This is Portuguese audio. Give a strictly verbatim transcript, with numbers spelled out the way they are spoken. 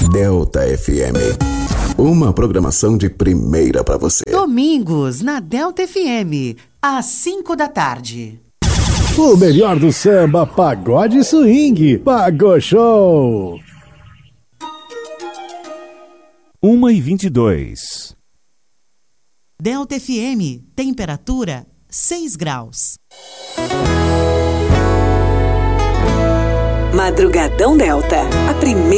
Delta F M. Uma programação de primeira para você. Domingos na Delta F M, às cinco da tarde. O melhor do samba, pagode e swing. Pagou Show. uma e vinte e dois. Delta F M, temperatura seis graus. Madrugadão Delta, a primeira